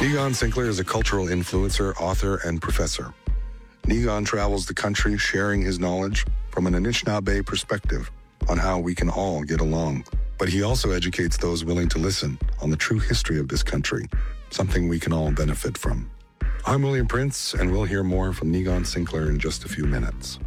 Negon Sinclair is a cultural influencer, author, and professor. Negon travels the country sharing his knowledge from an Anishinaabe perspective on how we can all get along. But he also educates those willing to listen on the true history of this country, something we can all benefit from. I'm William Prince, and we'll hear more from Negon Sinclair in just a few minutes.